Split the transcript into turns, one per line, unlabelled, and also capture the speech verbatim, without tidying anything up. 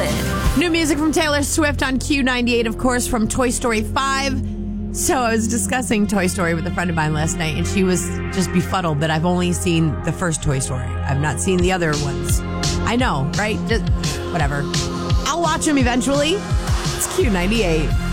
Solid.
New music from Taylor Swift on Q ninety-eight, of course, from Toy Story five. So I was discussing Toy Story with a friend of mine last night, and she was just befuddled that I've only seen the first Toy Story. I've not seen the other ones. I know, right? Just whatever. I'll watch them eventually. It's Q ninety-eight.